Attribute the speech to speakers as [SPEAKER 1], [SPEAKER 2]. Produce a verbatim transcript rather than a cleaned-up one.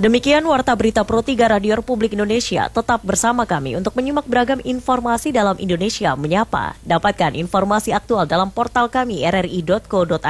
[SPEAKER 1] Demikian Warta Berita Pro tiga Radio Republik Indonesia. Tetap bersama kami untuk menyimak beragam informasi dalam Indonesia Menyapa. Dapatkan informasi aktual dalam portal kami r r i dot co dot i d.